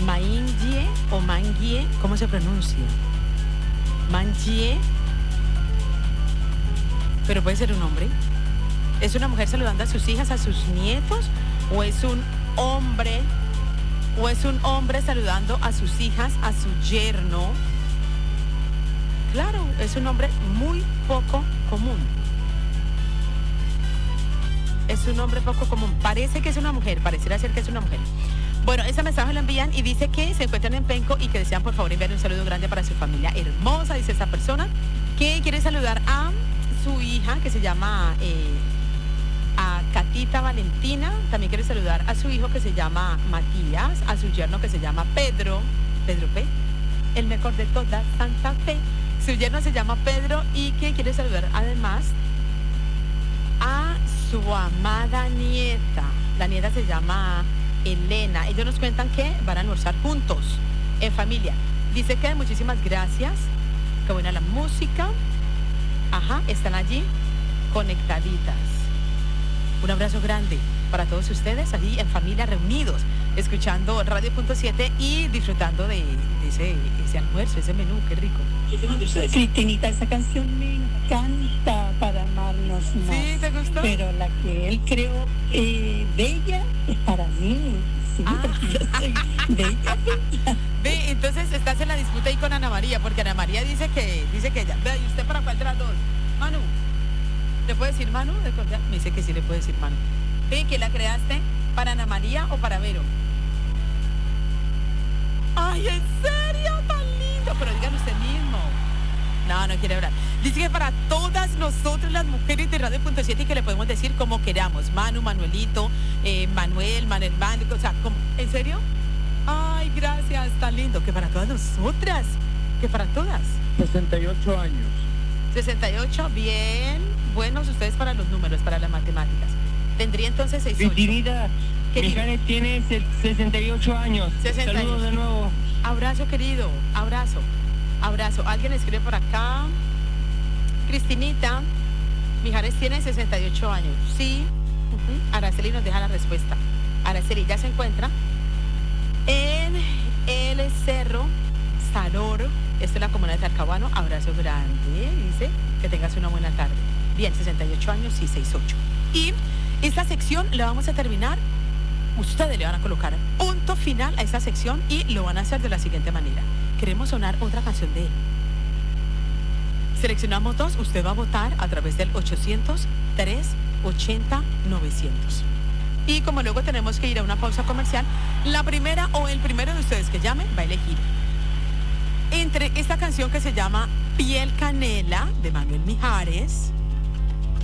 Maingie o Mangie, ¿cómo se pronuncia? Mangie, pero puede ser un hombre. ¿Es una mujer saludando a sus hijas, a sus nietos? ¿O es un hombre? ¿O es un hombre saludando a sus hijas, a su yerno? Claro, es un hombre muy poco común. Es un hombre poco común. Parece que es una mujer, pareciera ser que es una mujer. Bueno, ese mensaje lo envían y dice que se encuentran en Penco y que desean por favor enviar un saludo grande para su familia hermosa, dice esa persona, que quiere saludar a su hija que se llama a Catita Valentina, también quiere saludar a su hijo que se llama Matías, a su yerno que se llama Pedro P, el mejor de toda Santa Fe. Su yerno se llama Pedro y que quiere saludar además a su amada nieta. La nieta se llama Elena. Ellos nos cuentan que van a almorzar juntos, en familia. Dice que muchísimas gracias, que buena la música. Ajá, están allí conectaditas. Un abrazo grande para todos ustedes allí en familia reunidos, escuchando Radio.7 y disfrutando de ese almuerzo, ese menú, qué rico. Cristinita, esa canción me encanta, Para amarnos más. ¿Sí? ¿Te gustó? Pero la que él creó, Bella, es para mí. Sí, porque yo soy bella. Ve, entonces estás en la disputa ahí con Ana María, porque Ana María dice que ella. Vea, ¿y usted para cuál de las dos? Manu, ¿le puede decir Manu? Me dice que sí le puede decir Manu. Ve, ¿que la creaste para Ana María o para Vero? Ay, ¿en serio? Tan lindo. Pero dígalo usted mismo. No quiere hablar. Dice que para todas nosotras las mujeres de Radio.7 y que le podemos decir como queramos. Manu, Manuelito, Manuel, o sea, ¿en serio? Ay, gracias, tan lindo. Que para todas nosotras, que para todas. 68 años. 68, bien. Buenos ustedes para los números, para las matemáticas. Tendría entonces 68. Cristinita, Mijares tiene 68 años. 68. Saludos de nuevo. Abrazo, querido, abrazo. Alguien escribe por acá. Cristinita, Mijares tiene 68 años. Sí. Araceli nos deja la respuesta. Araceli ya se encuentra en el Cerro Saloro. Esto es la comuna de Talcahuano. Abrazo grande. Dice que tengas una buena tarde. Bien, 68 años, sí, 68. Y esta sección la vamos a terminar. Ustedes le van a colocar punto final a esta sección y lo van a hacer de la siguiente manera. Queremos sonar otra canción de él. Seleccionamos dos. Usted va a votar a través del 800-380-900. Y como luego tenemos que ir a una pausa comercial, la primera o el primero de ustedes que llame va a elegir entre esta canción que se llama Piel Canela de Manuel Mijares